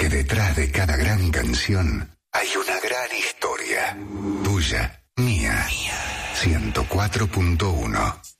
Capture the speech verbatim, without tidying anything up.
porque detrás de cada gran canción hay una gran historia. Tuya, mía. ciento cuatro punto uno.